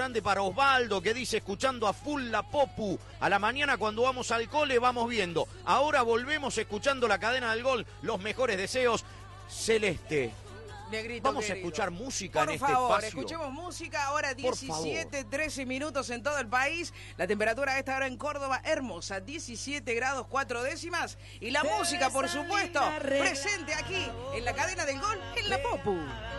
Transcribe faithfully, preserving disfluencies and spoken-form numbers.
grande para Osvaldo, que dice, escuchando a full la Popu. A la mañana cuando vamos al cole vamos viendo. Ahora volvemos escuchando la cadena del gol. Los mejores deseos. Celeste. Negrito, Vamos querido. a escuchar música Por en este favor, espacio. escuchemos música. Ahora diecisiete, trece minutos en todo el país. La temperatura a esta hora en Córdoba, hermosa, diecisiete grados cuatro décimas. Y la música, por supuesto, presente aquí en la cadena del gol, en la Popu.